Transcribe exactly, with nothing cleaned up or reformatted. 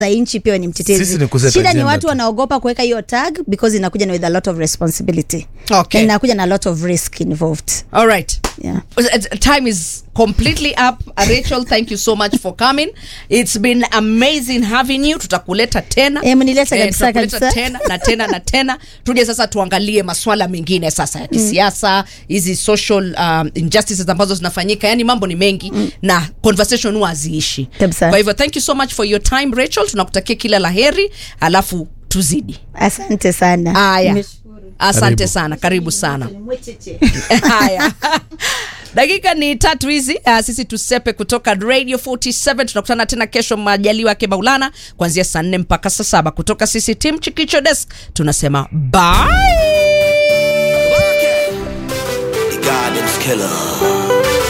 inchi pia ni mtetezi. Shida ni watu wanaogopa kuweka hiyo tag because inakuja with a lot of responsibility. Okay. Na inakuja na a lot of risk involved. All right. Yeah. Time is completely up. Uh, Rachel, thank you so much for coming. It's been amazing having you. Tutakuleta tena. Eh, mnileta kabisa eh, kabisa. Tena na tena na tena. Tuje sasa tuangalie masuala mengine sasa ya kisiasa, hizi mm. social um, injustices ambazo zinafanyika. Yani mambo ni mengi mm. na conversation huwa haziishi. Kwa hivyo thank you so much for your time Rachel. Tunakutakia kila laheri, alafu tuzidi. Asante sana. Haya. Asante karibu sana, karibu sana. Haya. Dakika ni tatu hizi, uh, sisi tusepe kutoka Radio forty-seven. Tunakutana tena kesho majaliwa yake Maulana kuanzia saa nne mpaka saa saba kutoka sisi team Chikicho Desk. Tunasema bye. The Garden's Killer.